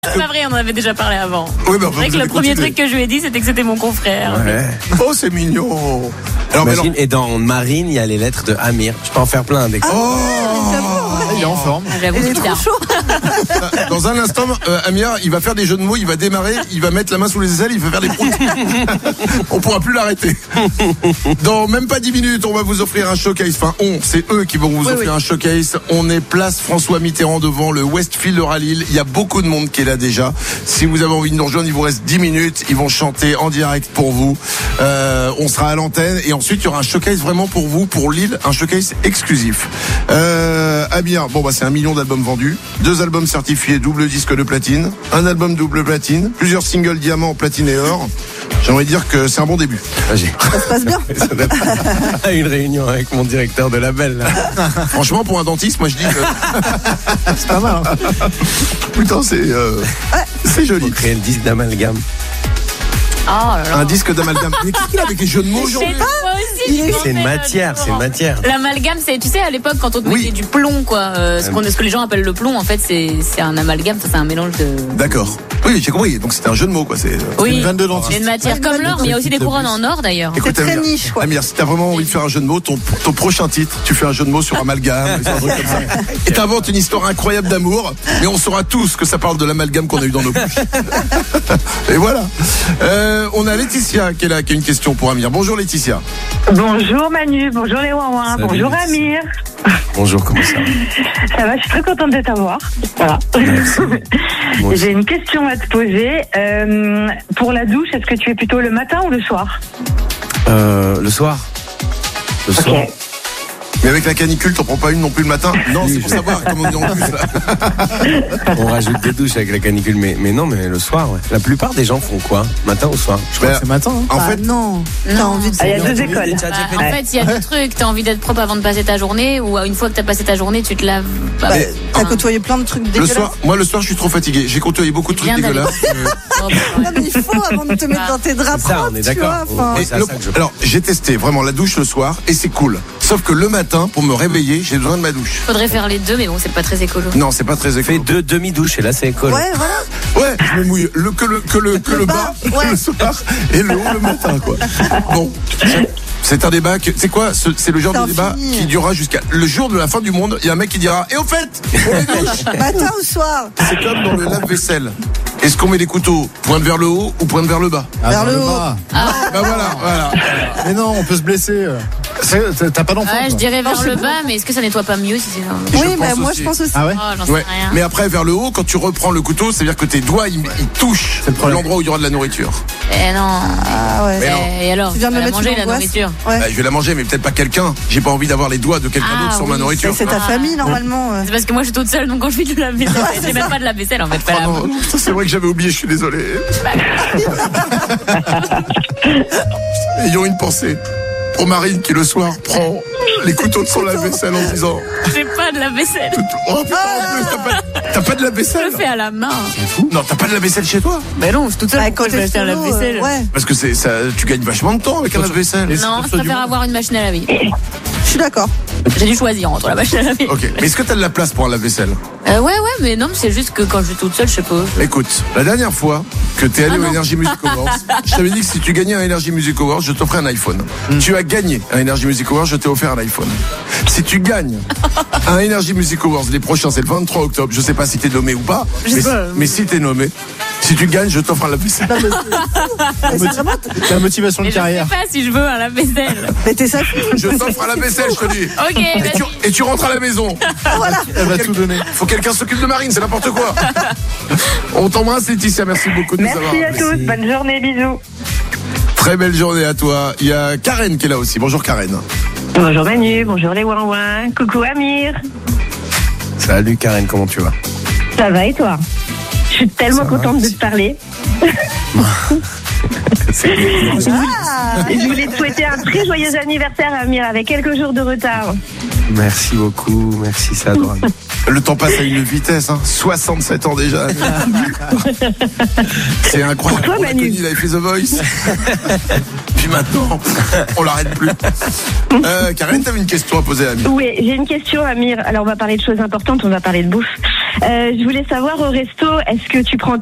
C'est pas vrai, on en avait déjà parlé avant. Oui, c'est vrai que le premier truc que je lui ai dit, c'était que c'était mon confrère. Ouais. Oh, c'est mignon. Alors, imagine, et dans Marine, il y a les lettres de Amir. Je peux en faire plein. Il est en forme. J'avoue, il est trop chaud. Dans un instant, Amir, il va faire des jeux de mots, il va démarrer, il va mettre la main sous les ailes, il va faire des proutes. On pourra plus l'arrêter. Dans même pas 10 minutes, on va vous offrir un showcase. Enfin, c'est eux qui vont vous offrir un showcase. On est place François Mitterrand devant le Westfield de Rallye. Il y a beaucoup de monde qui est là déjà. Si vous avez envie de nous rejoindre, il vous reste 10 minutes. Ils vont chanter en direct pour vous. On sera à l'antenne et ensuite il y aura un showcase vraiment pour vous, pour Lille, un showcase exclusif. Amir, c'est 1 million d'albums vendus, 2 albums certifiés double disque de platine, un album double platine, plusieurs singles diamant, platine et or. J'aimerais dire que c'est un bon début. Ça se passe bien. Une réunion avec mon directeur de label là. Franchement, pour un dentiste, moi je dis que c'est pas mal. Hein. Putain, c'est joli. Faut créer le disque d'amalgame. Oh là là. Un disque d'amalgame. Mais qu'est-ce qu'il a avec les jeux de mots aujourd'hui? C'est une matière, L'amalgame, tu sais, à l'époque, quand on te mettait du plomb, quoi. Ce que les gens appellent le plomb, en fait, c'est un amalgame, c'est un mélange de. D'accord. Oui, j'ai compris. Donc c'était un jeu de mots, quoi. C'est une vanne de dentiste. C'est une matière comme l'or, mais il y a aussi des couronnes en or, d'ailleurs. Écoute, c'est très niche, quoi. Amir, si t'as vraiment envie de faire un jeu de mots, ton prochain titre, tu fais un jeu de mots sur amalgame, un truc comme ça. Et t'inventes une histoire incroyable d'amour, mais on saura tous que ça parle de l'amalgame qu'on a eu dans nos bouches. Et voilà. On a Laetitia qui est là, qui a une question pour Amir. Bonjour Laetitia. Bonjour Manu, bonjour les Ouin-Ouin, bonjour Amir. Bonjour, comment ça va? Ça va, je suis très contente de t'avoir. Voilà. J'ai une question à te poser. Pour la douche, est-ce que tu es plutôt le matin ou le soir? Le soir. Le soir. Mais avec la canicule, t'en prends pas une non plus le matin? Non, c'est pour savoir comment on dit en plus là. On rajoute des douches avec la canicule, mais non, mais le soir, ouais. La plupart des gens font quoi? Matin ou soir? Je crois que c'est matin. Hein. En fait, non. T'as envie de. Il y a 2 écoles. En fait, il y a 2 trucs. T'as envie d'être propre avant de passer ta journée, ou une fois que t'as passé ta journée, tu te laves. T'as côtoyé plein de trucs dégueulasses. Le soir, je suis trop fatigué. J'ai côtoyé beaucoup de trucs dégueulasses. Non, mais il faut avant de te mettre dans tes draps propres, on est d'accord. Alors, j'ai testé vraiment la douche le soir et c'est cool. Sauf que le matin, pour me réveiller, j'ai besoin de ma douche. Faudrait faire les deux, mais bon, c'est pas très écolo. Non, c'est pas très écolo. Fais 2 demi-douches et là, c'est écolo. Ouais, voilà. Ouais, je me mouille que le bas le soir et le haut le matin, quoi. Bon. C'est un débat c'est quoi? C'est le genre de débat qui durera jusqu'à le jour de la fin du monde. Il y a un mec qui dira, et au fait, on les douche matin ou soir? C'est comme dans le lave-vaisselle. Est-ce qu'on met les couteaux pointe vers le haut ou pointe vers le bas? Vers le haut. Voilà. Mais non, on peut se blesser. T'as pas d'enfant? Ouais, je dirais vers le bas, mais est-ce que ça nettoie pas mieux si c'est vers le haut? Oui, mais moi je pense aussi. Ah ouais? Oh, j'en sais rien. Mais après, vers le haut, quand tu reprends le couteau, c'est-à-dire que tes doigts, ils touchent l'endroit où il y aura de la nourriture. Eh non. Ah ouais. Et alors, tu viens de me mettre manger la une angoisse. nourriture. Ouais. Je vais la manger, mais peut-être pas quelqu'un. J'ai pas envie d'avoir les doigts de quelqu'un d'autre sur ma nourriture. C'est ta famille normalement. C'est parce que moi je suis toute seule, donc quand je fais de la vaisselle, c'est même pas de la vaisselle en fait. C'est vrai que j'avais oublié, je suis désolé. Ayons une pensée pour Marine qui le soir prend les couteaux de son lave-vaisselle en disant J'ai pas de la vaisselle. Oh putain, en plus, t'as pas de lave-vaisselle? Je le fais à la main. C'est fou. Non, t'as pas de lave-vaisselle chez toi? Ben non, je suis toute seule. Quand je vais acheter un lave-vaisselle. Ouais. Parce que tu gagnes vachement de temps avec un lave-vaisselle. Non, je préfère avoir une machine à laver. Je suis d'accord. J'ai dû choisir entre la machine à laver. Ok, mais est-ce que t'as de la place pour un lave-vaisselle? Ouais, mais non, c'est juste que quand je suis toute seule, je sais pas. Écoute, la dernière fois que t'es allé au Energy Music Awards, je t'avais dit que si tu gagnais un Energy Music Awards, je t'offrais un iPhone. Tu as gagné un Energy Music Awards, je t'ai offert un iPhone. Si tu gagnes un Energy Music Awards, les prochains, c'est le 23 octobre, je sais pas si t'es nommé ou pas, mais si t'es nommé, si tu gagnes, je t'offre un lave-vaisselle. C'est la motivation de carrière. Je sais pas si je veux un lave-vaisselle. Mais t'es ça. Je t'offre un lave-vaisselle, je te dis. Ok. Et tu rentres à la maison. Voilà. Elle va tout donner. Faut que quelqu'un s'occupe de Marine, c'est n'importe quoi. On t'embrasse, Laetitia, merci beaucoup de nous avoir. Merci à tous, bonne journée, bisous. Très belle journée à toi. Il y a Karen qui est là aussi. Bonjour Karen. Bonjour Manu, bonjour les Ouin-Ouin, coucou Amir. Salut Karen, comment tu vas? Ça va et toi? Je suis tellement contente de te parler. Je voulais te souhaiter un très joyeux anniversaire Amir, avec quelques jours de retard. Merci beaucoup, merci, c'est adorable. Le temps passe à une vitesse, hein. 67 ans déjà. C'est incroyable. Toi, on l'a Manu. connu, il avait fait The Voice. Puis maintenant, on l'arrête plus. Karen, t'avais une question à poser à Amir. Oui, j'ai une question Amir. Alors on va parler de choses importantes, on va parler de bouffe. Je voulais savoir au resto, est-ce que tu prends